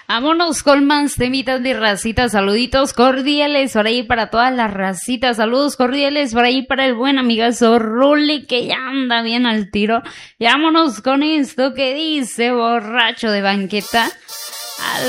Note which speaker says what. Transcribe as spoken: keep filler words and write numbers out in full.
Speaker 1: Vámonos con más temitas de racita. Saluditos cordiales por ahí para todas las racitas. Saludos cordiales por ahí para el buen amigazo Ruli, que ya anda bien al tiro. Y vámonos con esto que dice Borracho de Banqueta.